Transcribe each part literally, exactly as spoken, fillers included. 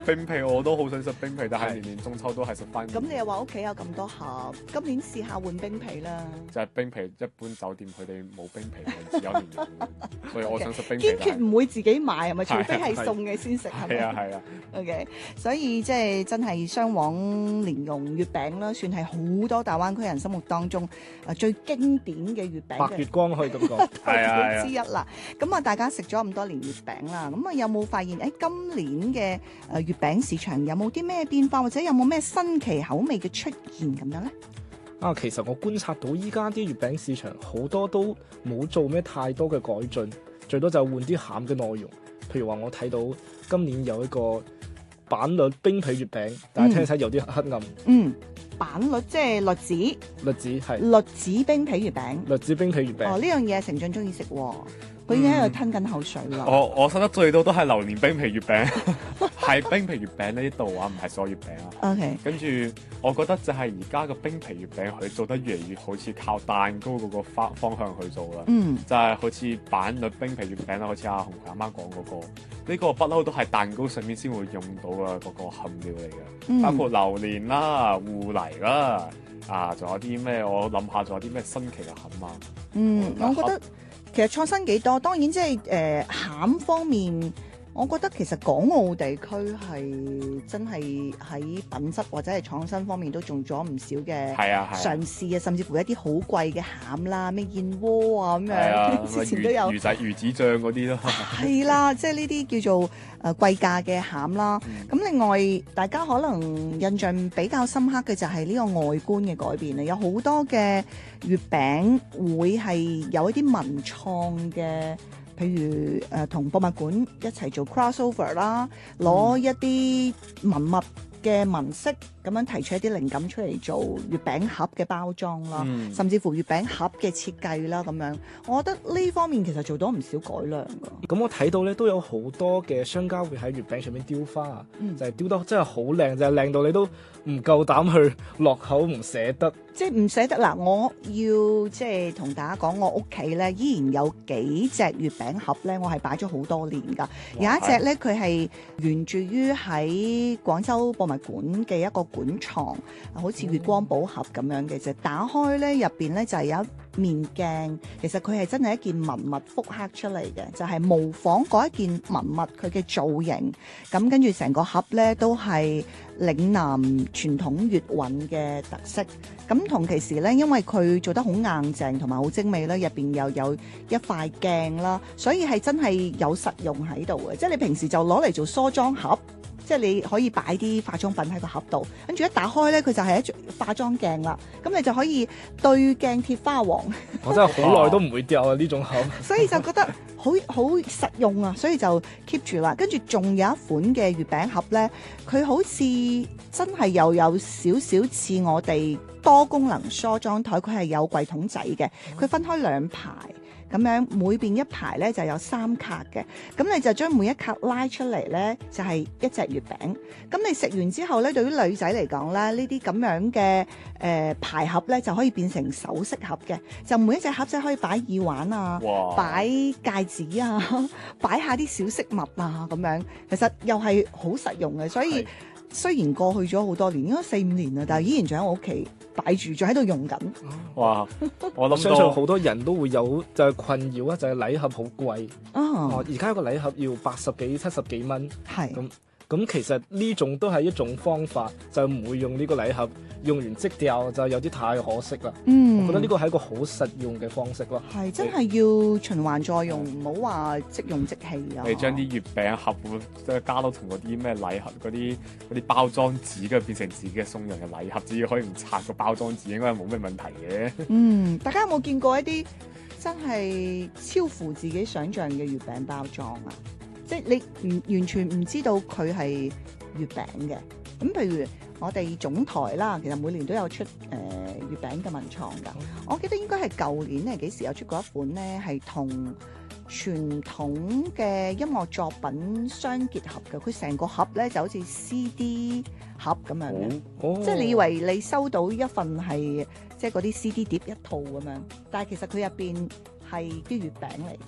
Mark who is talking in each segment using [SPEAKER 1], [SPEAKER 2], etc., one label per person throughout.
[SPEAKER 1] 冰皮我都好想食冰皮，但係年年中秋都係食翻。
[SPEAKER 2] 咁你又話屋企有咁多盒，今年試下換冰皮啦。
[SPEAKER 1] 就係冰皮，一般酒店佢哋冇冰皮，只有蓮蓉，所以我想食冰皮。
[SPEAKER 2] 堅決唔會自己買係咪？除非係送嘅先食係咪？
[SPEAKER 1] 係啊係啊。
[SPEAKER 2] OK， 所以即係真係雙黃蓮蓉月餅啦，算係好多大灣區人心目當中誒最經典嘅月餅。
[SPEAKER 3] 白月光可以咁講，
[SPEAKER 1] 係啊
[SPEAKER 2] 之一啦。咁啊，大家食咗咁多年月餅啦，咁啊有冇發現誒今年嘅誒月餅市場有冇啲咩變化，或者有冇咩新奇口味嘅出現咁樣咧？
[SPEAKER 3] 啊，其實我觀察到依家啲月餅市場好多都冇做咩太多嘅改進，最多就換啲餡嘅內容。譬如話我睇到今年有一個板栗冰皮月餅，但係聽起嚟有啲黑暗。
[SPEAKER 2] 嗯，板栗即係栗子，
[SPEAKER 3] 栗子係
[SPEAKER 2] 栗子冰皮月餅。
[SPEAKER 3] 栗子冰皮月餅。
[SPEAKER 2] 哦，呢樣嘢成俊中意食喎。佢已經喺度吞緊口水啦、
[SPEAKER 1] 嗯。我我食得最多都係榴蓮冰皮月餅，係冰皮月餅呢度啊，唔係所有月餅啊。
[SPEAKER 2] OK。
[SPEAKER 1] 跟住我覺得就係而家個冰皮月餅佢做得越嚟越好似靠蛋糕嗰個方方向去做啦。
[SPEAKER 2] 嗯。就
[SPEAKER 1] 係好似板栗冰皮月餅啦，好似阿紅佢啱啱講嗰個，呢、呢個不嬲都係蛋糕上面先會用到嘅嗰個餡料嚟嘅、嗯，包括榴蓮啦、芋泥啦，啊，仲有啲咩？我諗下仲有啲咩新奇嘅餡啊？
[SPEAKER 2] 嗯，我覺得。其實創新幾多，當然即係誒餡方面，我覺得其實港澳地區係真係喺品質或者係創新方面都做咗唔少嘅嘗試啊，甚至乎一啲好貴嘅餡啦，咩燕窩啊咁樣，之前都有
[SPEAKER 1] 魚仔魚子醬嗰啲咯。
[SPEAKER 2] 係啦，即係呢啲叫做誒貴價嘅餡啦。咁、嗯、另外，大家可能印象比較深刻嘅就係呢個外觀嘅改變啊，有好多嘅月餅會係有一啲文創嘅。譬如誒同、呃、博物館一齊做 crossover 啦，攞一啲文物嘅紋飾咁樣提出一啲靈感出嚟做月餅盒嘅包裝啦、嗯，甚至乎月餅盒嘅設計啦咁樣，我覺得呢方面其實做到唔少改良㗎。
[SPEAKER 3] 咁我睇到咧都有好多嘅商家會喺月餅上面雕花，嗯、就係、是、雕得真係好靚，就係、是、靚到你都唔夠膽去落口，唔捨得。
[SPEAKER 2] 即係唔捨得嗱，我要即係同大家講，我屋企咧依然有幾隻月餅盒咧，我係擺咗好多年㗎。有一隻咧，佢係源自於喺廣州博物館嘅一個館藏，好似月光寶盒咁樣嘅啫。打開咧，入邊咧就係有一面鏡，其實佢係真係一件文物復刻出嚟嘅，就係、是、模仿嗰一件文物佢嘅造型。咁跟住成個盒咧都係嶺南傳統月韻嘅特色。咁同其時咧，因為佢做得好硬淨同埋好精美啦，入邊又有一塊鏡啦，所以係真係有實用喺度嘅。即係你平時就攞嚟做梳妝盒，即係你可以擺啲化妝品喺個盒度，跟住一打開咧，佢就係一化妝鏡啦。咁你就可以對鏡貼花黃。
[SPEAKER 3] 我真係好耐都唔會掉啊呢種盒。
[SPEAKER 2] 所以就覺得好好實用啊，所以就 keep 住啦。跟住仲有一款嘅月餅盒咧，佢好似真係又有少少似我哋多功能梳妝台，佢係有櫃桶仔嘅，佢分開兩排咁樣，每邊一排咧就有三格嘅，咁你就將每一格拉出嚟咧，就係、是、一隻月餅。咁你食完之後咧，對於女仔嚟講咧，呢啲咁樣嘅誒、呃、牌盒咧，就可以變成首飾盒嘅，就每一隻盒仔可以擺耳環啊，擺戒指啊，擺下啲小飾物啊咁樣，其實又係好實用嘅，所以。雖然過去咗好多年，應該四五年啦，但係依然仲喺我屋企擺住，仲喺度用緊。
[SPEAKER 1] 哇！我諗
[SPEAKER 3] 相信好多人都會有就係困擾啊，就係、是、禮盒好貴。
[SPEAKER 2] 哦，
[SPEAKER 3] 而家一個禮盒要八十幾、七十幾蚊。
[SPEAKER 2] 係
[SPEAKER 3] 咁。咁其實呢種都係一種方法，就唔會用呢個禮盒，用完即掉就有啲太可惜啦。嗯，我覺得呢個係一個好實用嘅方式咯。
[SPEAKER 2] 係真係要循環再用，唔好話即用即棄啊！
[SPEAKER 1] 你將啲月餅盒即係加到同嗰啲咩禮盒嗰啲嗰啲包裝紙，跟住變成自己嘅送人嘅禮盒，只要可以唔拆個包裝紙，應該係冇咩問題嘅。嗯，
[SPEAKER 2] 大家有冇見過一啲真係超乎自己想象嘅月餅包裝啊？即係你唔完全唔知道佢係月餅嘅，咁譬如我哋總台啦，其實每年都有出誒、呃、月餅嘅文創㗎。我記得應該係舊年咧幾時有出過一款咧，係同傳統嘅音樂作品相結合嘅。佢成個盒咧就好似 C D 盒咁樣嘅，哦、即係你以為你收到一份係即係嗰啲 C D 碟一套咁樣，但係其實佢入邊係啲月餅嚟嘅。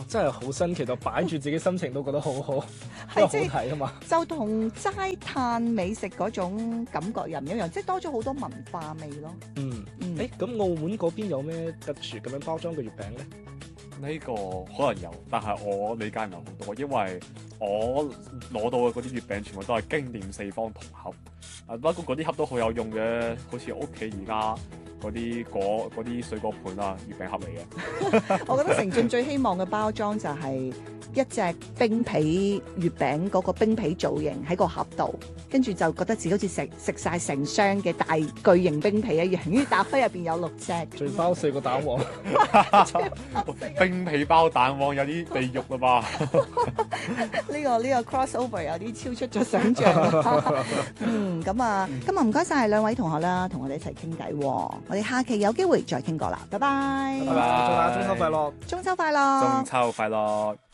[SPEAKER 3] 真係好新奇到擺住自己心情都覺得好好，因為好睇啊嘛。
[SPEAKER 2] 就同齋嘆美食嗰種感覺又唔一樣，即係多咗好多文化味咯。
[SPEAKER 3] 嗯，
[SPEAKER 2] 嗯，
[SPEAKER 3] 誒咁澳門嗰邊有咩特殊咁樣包裝嘅月餅咧？
[SPEAKER 1] 呢個可能有，但係我理解唔係好多，因為我攞到嘅嗰啲月餅全部都係經典四方銅盒。啊，不過嗰啲盒都好有用嘅，好似屋企而家嗰啲果嗰啲水果盤啊，月餅盒嚟嘅。
[SPEAKER 2] 我覺得成俊最希望嘅包裝就係一隻冰皮月餅嗰個冰皮造型喺個盒度，跟住就覺得自己好似食食晒成箱嘅大巨型冰皮一樣，跟住打開入邊有六隻，
[SPEAKER 3] 最包四個蛋黃。
[SPEAKER 1] 冰皮包蛋黃有啲地獄啦吧？
[SPEAKER 2] 呢、這個呢、這個 crossover 有啲超出咗想像。嗯，咁啊，今日唔該晒兩位同學啦，同我哋一齊傾偈。我哋下期有機會再傾過啦，拜拜。
[SPEAKER 3] 拜拜，祝大家中秋快樂！
[SPEAKER 2] 中秋快樂！
[SPEAKER 1] 中秋快樂！